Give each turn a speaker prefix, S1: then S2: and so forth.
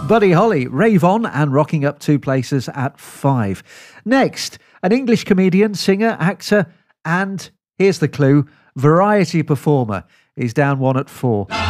S1: Buddy Holly, Rave On, and rocking up 2 places at 5. Next, an English comedian, singer, actor, and here's the clue, variety performer is down 1 at 4.